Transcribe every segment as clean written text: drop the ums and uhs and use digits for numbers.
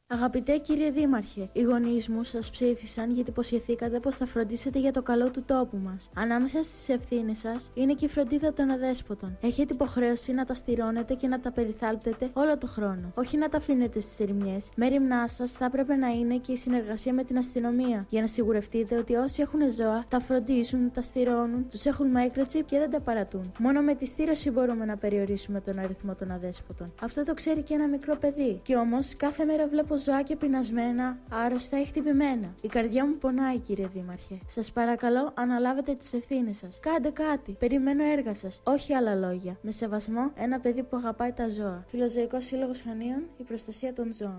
Αγαπητέ κύριε Δήμαρχε, οι γονείς μου σας ψήφισαν γιατί υποσχεθήκατε πως θα φροντίσετε για το καλό του τόπου μας. Ανάμεσα στις ευθύνες σας είναι και η φροντίδα των αδέσποτων. Έχετε υποχρέωση να τα στηρώνετε και να τα περιθάλπτετε όλο το χρόνο. Όχι να τα αφήνετε στις ερημιές. Μέριμνά σας θα έπρεπε να είναι και η συνεργασία με την αστυνομία. Για να σιγουρευτείτε ότι όσοι έχουν ζώα τα φροντίσουν, τα στηρώνουν, τους έχουν microchip και δεν τα παρατούν. Μόνο με τη στήρωση μπορούμε να περιορίσουμε τον αριθμό των αδέσποτων. Αυτό το ξέρει και ένα μικρό παιδί. Κι όμως κάθε μέρα βλέπω ζωάκια πεινασμένα, άρρωστα ή χτυπημένα. Η καρδιά μου πονάει, κύριε Δήμαρχε. Σας παρακαλώ, αναλάβετε τις ευθύνες σας. Κάντε κάτι. Περιμένω έργα σας. Όχι άλλα λόγια. Με σεβασμό, ένα παιδί που αγαπάει τα ζώα. Φιλοζωικός Σύλλογος Χανίων, η προστασία των ζώων.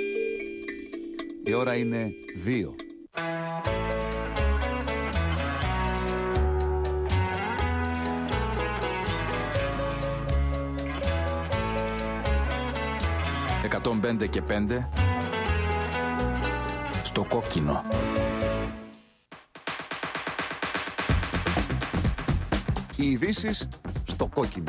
Η ώρα είναι 2. «105 και 5» στο κόκκινο. Οι ειδήσεις στο κόκκινο.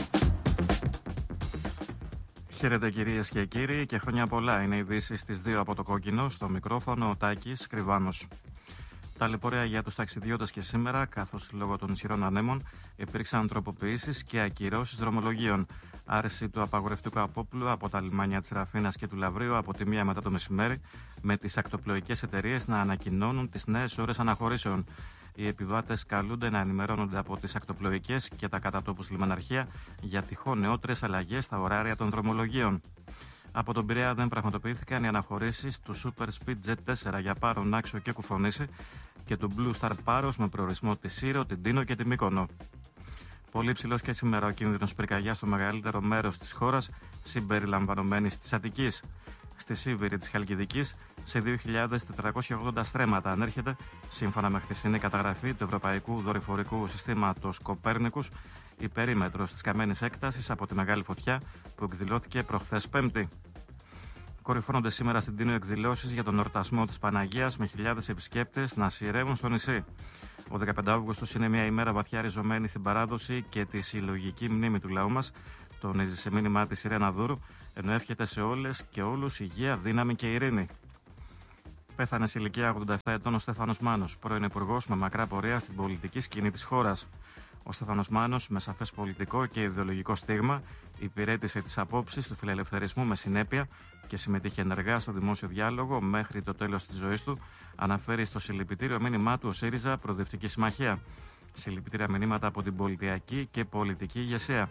Χαίρετε κυρίες και κύριοι και χρόνια πολλά. Είναι οι ειδήσεις στις 2 από το κόκκινο. Στο μικρόφωνο ο Τάκης Κρυβάνος. Ταλαιπωρία για τους ταξιδιώτες και σήμερα, καθώς λόγω των ισχυρών ανέμων υπήρξαν τροποποιήσεις και ακυρώσεις δρομολογίων. Άρση του απαγορευτικού απόπλου από τα λιμάνια της Ραφίνας και του Λαβρίου από τη 1 μετά το μεσημέρι, με τις ακτοπλοϊκές εταιρείες να ανακοινώνουν τις νέες ώρες αναχωρήσεων. Οι επιβάτες καλούνται να ενημερώνονται από τις ακτοπλοϊκές και τα κατατόπους λιμαναρχεία για τυχόν νεότερες αλλαγές στα ωράρια των δρομολογίων. Από τον Πειραιά δεν πραγματοποιήθηκαν οι αναχωρήσεις του Super Speed Jet 4 για Πάρο, Νάξο και Κουφονήσι και του Blue Star Paros με προορισμό τη Σύρο, την Τίνο και τη Μύκονο. Πολύ ψηλός και σήμερα ο κίνδυνος πυρκαγιάς στο μεγαλύτερο μέρος της χώρας, συμπεριλαμβανομένης της Αττικής. Στη Σίβηρη της Χαλκιδικής, σε 2.480 στρέμματα ανέρχεται, σύμφωνα με χθεσινή καταγραφή του Ευρωπαϊκού Δορυφορικού Συστήματος Κοπέρνικους, η περίμετρος της καμένης έκτασης από τη μεγάλη φωτιά που εκδηλώθηκε προχθές Πέμπτη. Κορυφώνονται σήμερα στην Τίνο εκδηλώσεις για τον εορτασμό της Παναγίας με χιλιάδες επισκέπτες να σειρεύουν στο νησί. Ο 15 Αύγουστος είναι μια ημέρα βαθιά ριζωμένη στην παράδοση και τη συλλογική μνήμη του λαού μας, τονίζει σε μήνυμά της η Ρένα Δούρου, ενώ εύχεται σε όλες και όλους υγεία, δύναμη και ειρήνη. Πέθανε σε ηλικία 87 ετών ο Στέφανος Μάνος, πρώην υπουργός με μακρά πορεία στην πολιτική σκηνή της χώρας. Ο Στέφανος Μάνος, με σαφές πολιτικό και ιδεολογικό στίγμα, υπηρέτησε τις απόψεις του φιλελευθερισμού με συνέπεια και συμμετείχε ενεργά στο δημόσιο διάλογο μέχρι το τέλος της ζωής του, αναφέρει στο συλληπιτήριο μήνυμά του ο ΣΥΡΙΖΑ Προοδευτική Συμμαχία. Συλληπιτήρια μηνύματα από την πολιτιακή και πολιτική ηγεσία.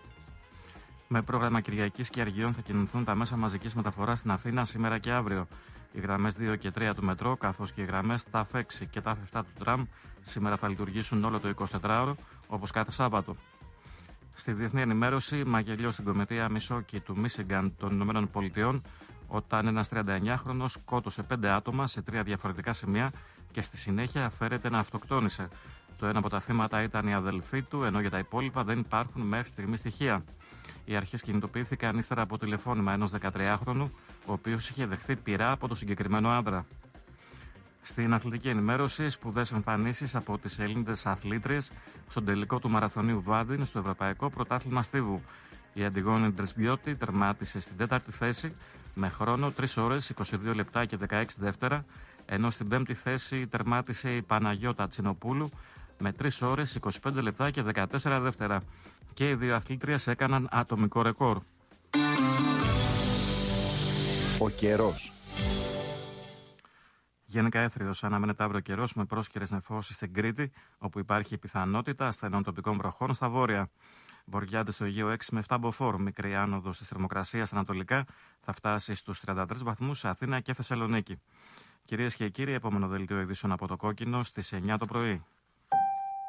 Με πρόγραμμα Κυριακής και Αργιών θα κινηθούν τα μέσα μαζικής μεταφοράς στην Αθήνα σήμερα και αύριο. Οι γραμμές 2 και 3 του μετρό, καθώς και οι γραμμές TAF 6 και TAF 7 του τραμ, σήμερα θα λειτουργήσουν όλο το 24ωρο, όπως κάθε Σάββατο. Στη διεθνή ενημέρωση, μαγελιό στην κομιτεία Μισόκι του Μίσιγκαν των Ηνωμένων Πολιτειών, όταν ένας 39χρονος σκότωσε 5 άτομα σε 3 διαφορετικά σημεία και στη συνέχεια φέρεται να αυτοκτόνησε. Το ένα από τα θύματα ήταν η αδελφή του, ενώ για τα υπόλοιπα δεν υπάρχουν μέχρι στιγμή στοιχεία. Οι αρχές κινητοποιήθηκαν ύστερα από τηλεφώνημα ενός 13χρονου, ο οποίος είχε δεχθεί πειρά από το συγκεκριμένο άντρα. Στην αθλητική ενημέρωση, σπουδαίες εμφανίσεις από τις Ελληνίδες αθλήτριες στον τελικό του μαραθωνίου Βάδιν στο Ευρωπαϊκό Πρωτάθλημα Στίβου. Η Αντιγόνη Ντρεσμπιώτη τερμάτισε στην 4η θέση με χρόνο 3 ώρες 22 λεπτά και 16 δεύτερα, ενώ στην 5η θέση τερμάτισε η Παναγιώτα Τσινοπούλου με 3 ώρες 25 λεπτά και 14 δεύτερα. Και οι δύο αθλήτριες έκαναν ατομικό ρεκόρ. Ο καιρός. Γενικά έθριος αναμένεται αύριο καιρός με πρόσκαιρες νεφώσεις στην Κρήτη, όπου υπάρχει πιθανότητα ασθενών τοπικών βροχών στα βόρεια. Βορειάδες στο Αιγαίο 6 με 7 μποφόρ. Μικρή άνοδος της θερμοκρασίας ανατολικά θα φτάσει στους 33 βαθμούς σε Αθήνα και Θεσσαλονίκη. Κυρίες και κύριοι, επόμενο δελτίο ειδήσεων από το κόκκινο στις 9 το πρωί.